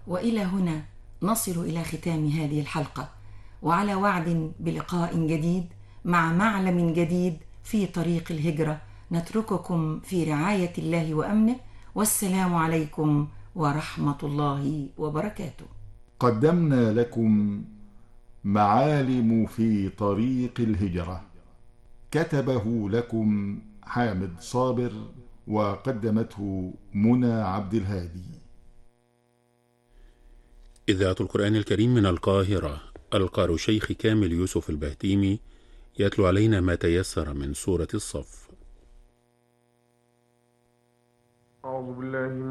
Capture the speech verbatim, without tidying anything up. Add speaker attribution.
Speaker 1: وإلى هنا نصل إلى ختام هذه الحلقة، وعلى وعد بلقاء جديد مع معلم جديد في طريق الهجرة. نترككم في رعاية الله وأمنه، والسلام عليكم ورحمة الله وبركاته.
Speaker 2: قدمنا لكم معالم في طريق الهجرة، كتبه لكم حامد صابر، وقدمته منى عبد الهادي.
Speaker 3: إذاعة القرآن الكريم من القاهرة، القار شيخ كامل يوسف البهتيمي يتلو علينا ما تيسر من سورة الصف.
Speaker 4: أعوذ بالله